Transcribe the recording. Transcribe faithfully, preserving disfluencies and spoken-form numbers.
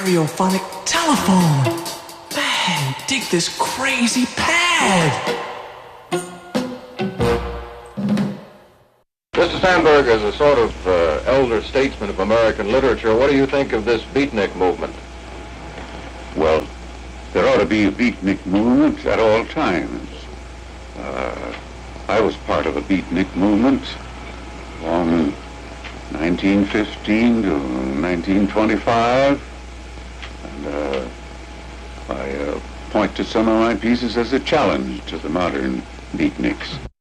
stereophonic telephone. Man, dig this crazy pad. Mister Sandberg, as a sort of uh, elder statesman of American literature, what do you think of this beatnik movement? Well, there ought to be a beatnik movement at all times. Uh, I was part of a beatnik movement from nineteen fifteen to nineteen twenty-five, and uh, I uh, point to some of my pieces as a challenge to the modern beatniks.